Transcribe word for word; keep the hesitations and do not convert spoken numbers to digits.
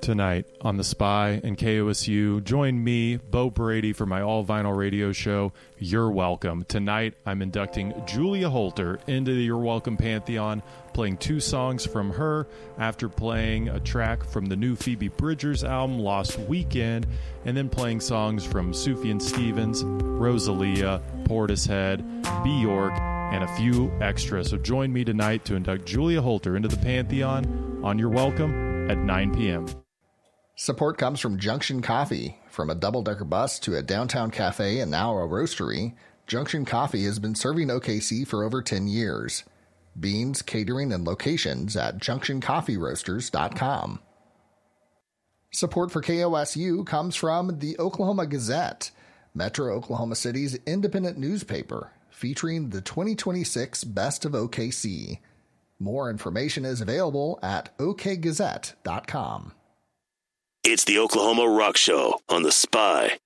Tonight on The Spy and K O S U, join me, Bo Brady, for my all-vinyl radio show, You're Welcome. Tonight, I'm inducting Julia Holter into the You're Welcome Pantheon, playing two songs from her after playing a track from the new Phoebe Bridgers album, Lost Weekend, and then playing songs from Sufjan Stevens, Rosalia, Portishead, Bjork, and a few extras. So join me tonight to induct Julia Holter into the Pantheon on You're Welcome at nine p.m. Support comes from Junction Coffee. From a double-decker bus to a downtown cafe and now a roastery, Junction Coffee has been serving O K C for over ten years. Beans, catering, and locations at junction coffee roasters dot com. Support for K O S U comes from the Oklahoma Gazette, Metro Oklahoma City's independent newspaper, featuring the twenty twenty-six Best of O K C. More information is available at o k gazette dot com. It's the Oklahoma Rock Show on The Spy